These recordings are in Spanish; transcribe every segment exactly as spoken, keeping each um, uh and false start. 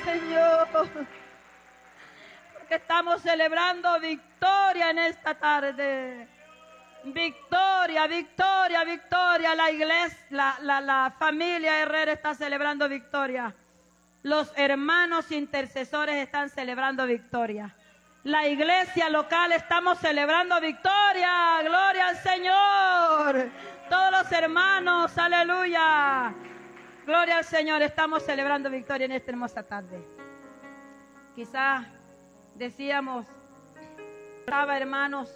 Señor. Porque estamos celebrando victoria en esta tarde. Victoria, victoria, victoria. La iglesia, la, la, la familia Herrera está celebrando victoria. Los hermanos intercesores están celebrando victoria. La iglesia local estamos celebrando victoria. Gloria al Señor. Todos los hermanos, aleluya. Gloria al Señor, estamos celebrando victoria en esta hermosa tarde. Quizás decíamos, oraba hermanos,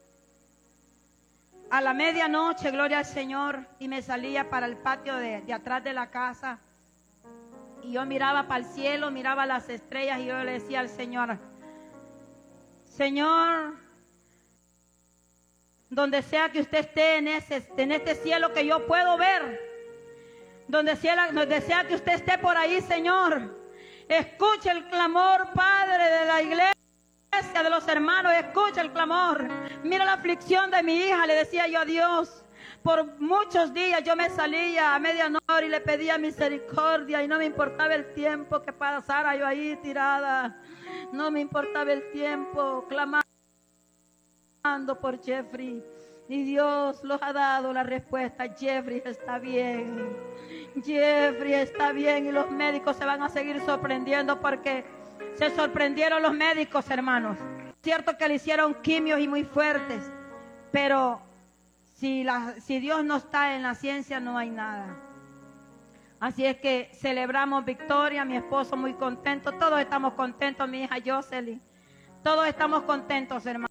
a la medianoche, gloria al Señor, y me salía para el patio de, de atrás de la casa. Y yo miraba para el cielo, miraba las estrellas y yo le decía al Señor, Señor, donde sea que usted esté en, ese, en este cielo que yo puedo ver, donde sea, donde sea que usted esté por ahí, Señor, escuche el clamor, Padre, de la iglesia, de los hermanos, escuche el clamor. Mira la aflicción de mi hija, le decía yo a Dios. Por muchos días yo me salía a medianoche y le pedía misericordia y no me importaba el tiempo que pasara yo ahí tirada. No me importaba el tiempo, clamando por Jeffrey. Y Dios los ha dado la respuesta. Jeffrey está bien. Jeffrey está bien. Y los médicos se van a seguir sorprendiendo porque se sorprendieron los médicos, hermanos. Es cierto que le hicieron quimios y muy fuertes, pero si, la, si Dios no está en la ciencia no hay nada. Así es que celebramos victoria, mi esposo muy contento, todos estamos contentos, mi hija Jocelyn, todos estamos contentos, hermanos.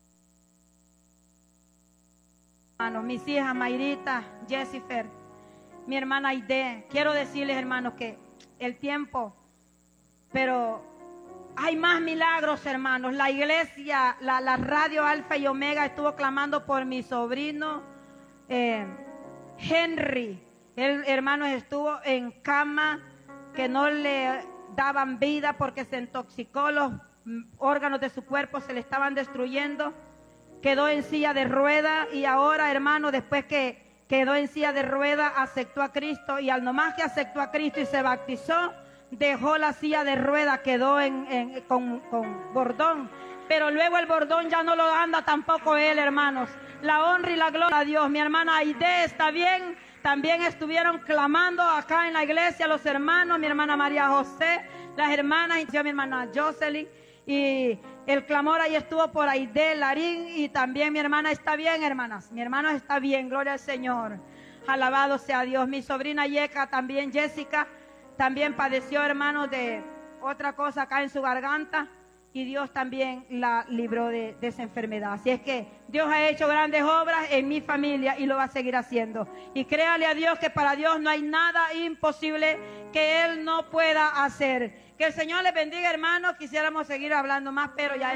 Mis hijas Mayrita, Jessifer, mi hermana Aide. Quiero decirles, hermanos, que el tiempo, pero hay más milagros, hermanos. La iglesia, la, la radio Alfa y Omega estuvo clamando por mi sobrino eh, Henry. El hermano estuvo en cama, que no le daban vida porque se intoxicó, los órganos de su cuerpo se le estaban destruyendo. Quedó en silla de rueda y ahora, hermano, después que quedó en silla de rueda, aceptó a Cristo, y al nomás que aceptó a Cristo y se bautizó, dejó la silla de rueda, quedó en, en, con, con bordón, pero luego el bordón ya no lo anda tampoco él, hermanos. La honra y la gloria a Dios. Mi hermana Aide está bien, también estuvieron clamando acá en la iglesia los hermanos, mi hermana María José, las hermanas, y yo, mi hermana Jocelyn, y el clamor ahí estuvo por Aide, Larín, y también mi hermana está bien, hermanas, mi hermano está bien, gloria al Señor, alabado sea Dios. Mi sobrina Yeca también, Jessica, también padeció, hermanos, de otra cosa acá en su garganta, y Dios también la libró de, de esa enfermedad. Así es que Dios ha hecho grandes obras en mi familia y lo va a seguir haciendo. Y créale a Dios que para Dios no hay nada imposible que Él no pueda hacer. Que el Señor les bendiga, hermanos. Quisiéramos seguir hablando más, pero ya